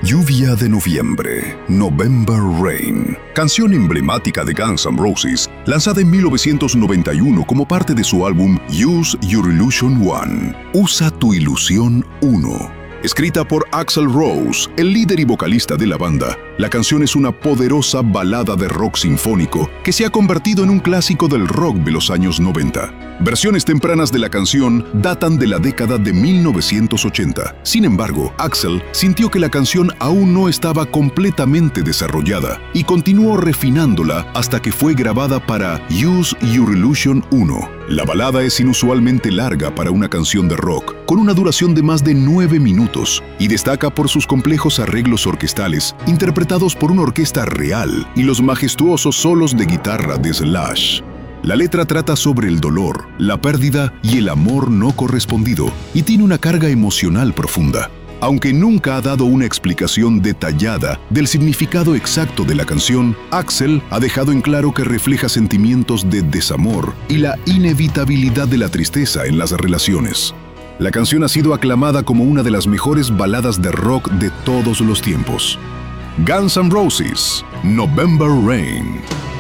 Lluvia de noviembre, November Rain, canción emblemática de Guns N' Roses, lanzada en 1991 como parte de su álbum Use Your Illusion 1, Usa tu Ilusión 1. Escrita por Axl Rose, el líder y vocalista de la banda, la canción es una poderosa balada de rock sinfónico que se ha convertido en un clásico del rock de los años 90. Versiones tempranas de la canción datan de la década de 1980. Sin embargo, Axl sintió que la canción aún no estaba completamente desarrollada y continuó refinándola hasta que fue grabada para Use Your Illusion 1. La balada es inusualmente larga para una canción de rock, con una duración de más de 9 minutos, y destaca por sus complejos arreglos orquestales, interpretados por una orquesta real, y los majestuosos solos de guitarra de Slash. La letra trata sobre el dolor, la pérdida y el amor no correspondido, y tiene una carga emocional profunda. Aunque nunca ha dado una explicación detallada del significado exacto de la canción, Axl ha dejado en claro que refleja sentimientos de desamor y la inevitabilidad de la tristeza en las relaciones. La canción ha sido aclamada como una de las mejores baladas de rock de todos los tiempos. Guns N' Roses, November Rain.